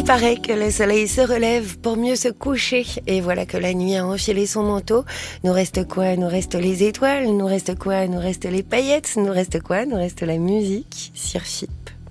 Il paraît que le soleil se relève pour mieux se coucher. Et voilà que la nuit a enfilé son manteau. Nous reste quoi? Nous reste les étoiles. Nous reste quoi? Nous reste les paillettes. Nous reste quoi? Nous reste la musique sur FIP.